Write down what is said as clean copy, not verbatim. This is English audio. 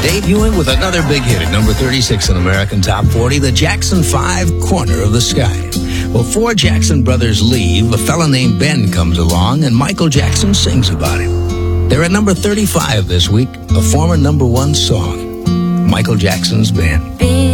Debuting with another big hit at number 36 in American Top 40, the Jackson 5, Corner of the Sky. Before Jackson brothers leave, a fella named Ben comes along, and Michael Jackson sings about him. They're at number 35 this week, a former number one song, Michael Jackson's Band.